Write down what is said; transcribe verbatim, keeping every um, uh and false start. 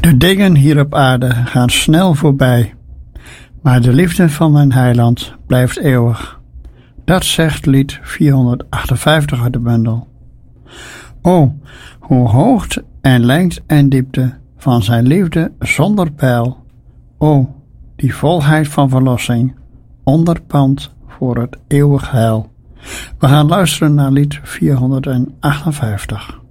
De dingen hier op aarde gaan snel voorbij, maar de liefde van mijn heiland blijft eeuwig. Dat zegt lied vierhonderdachtenvijftig uit de bundel. O, hoe hoogte en lengte en diepte van zijn liefde zonder peil. O, die volheid van verlossing, onderpand voor het eeuwig heil. We gaan luisteren naar lied vierhonderdachtenvijftig.